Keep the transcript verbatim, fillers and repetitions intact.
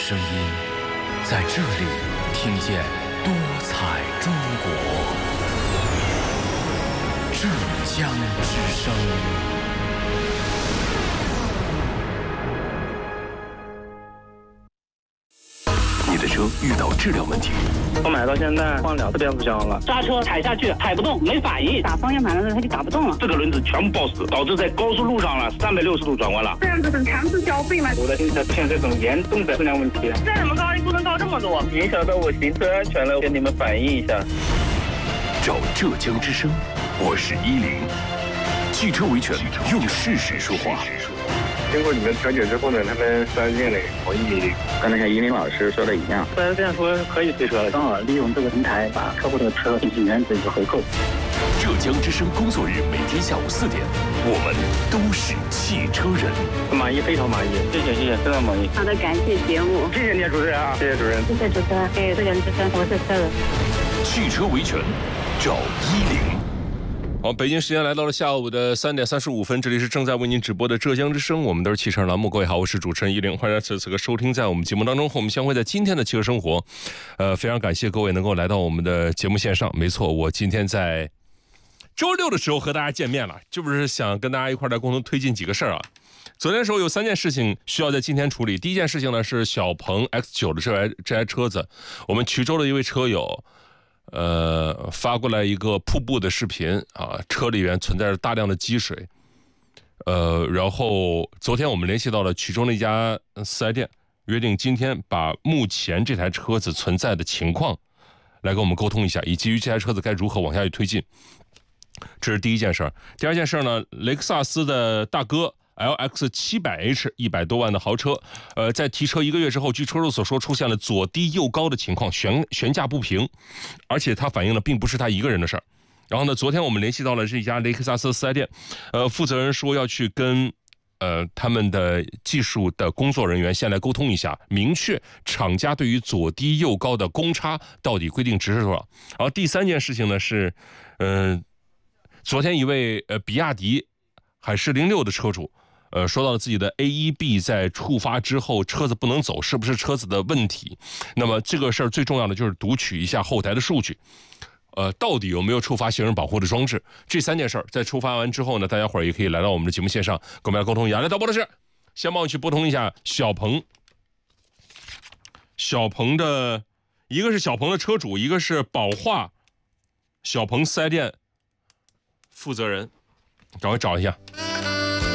声音，在这里听见多彩中国。浙江之声。 你的车遇到质量问题， 我买到现在换两次变速箱了， 刹车踩下去踩不动，没反应， 打方向盘的时候它就打不动了， 这个轮子全部抱死，导致在高速路上了三百六十度转弯了。 这样子很强制消费吗？ 我的新车出现这种严重的质量问题， 再怎么高不能高这么多， 影响到我行车安全了，跟你们反映一下。 找浙江之声，我是依林。汽车维权，用事实说话。 经过你们调解之后呢，他们四 S 店呢同意， 刚才像依林老师说的一样， 四 S 店说可以退车了， 刚好利用这个平台把客户的车进行原则一个回购。 浙江之声工作日每天下午四点，我们都是汽车人。 满意，非常满意，谢谢谢谢，非常满意。 好的，感谢节目， 谢谢你主持人啊，谢谢主任， 谢谢主持人，谢谢浙江之声，我是车人。 汽车维权，找依林。 好，北京时间来到了下午的三点三十五分，这里是正在为您直播的浙江之声，我们都是汽车栏目。各位好，我是主持人依林，欢迎此此刻收听在我们节目当中和我们相会在今天的汽车生活。呃，非常感谢各位能够来到我们的节目线上。没错，我今天在周六的时候和大家见面了，就是想跟大家一块来共同推进几个事儿啊。昨天的时候有三件事情需要在今天处理。第一件事情呢是小鹏 X 九 的这台这台车子，我们衢州的一位车友。呃，发过来一个瀑布的视频啊，车里面存在着大量的积水。呃，然后昨天我们联系到了衢州那家四 S 店，约定今天把目前这台车子存在的情况来跟我们沟通一下，以及于这台车子该如何往下去推进。这是第一件事儿。第二件事呢，雷克萨斯的大哥。L X 七百 H 一百多万的豪车，呃，在提车一个月之后，据车主所说，出现了左低右高的情况，悬悬架不平，而且它反映的并不是他一个人的事儿。然后呢，昨天我们联系到了这家雷克萨斯四 S 店，呃，负责人说要去跟呃他们的技术的工作人员先来沟通一下，明确厂家对于左低右高的公差到底规定值是多少。然后第三件事情呢是，嗯、呃，昨天一位呃比亚迪海狮零六的车主。呃，说到了自己的 A 一 B 在触发之后车子不能走，是不是车子的问题？那么这个事儿最重要的就是读取一下后台的数据，呃，到底有没有触发行人保护的装置？这三件事儿在触发完之后呢，大家伙儿也可以来到我们的节目线上，跟我们来沟通一下。来，导播的是，先帮我去拨通一下小鹏，小鹏的一个是小鹏的车主，一个是宝华小鹏四 S 店负责人，赶快找一下。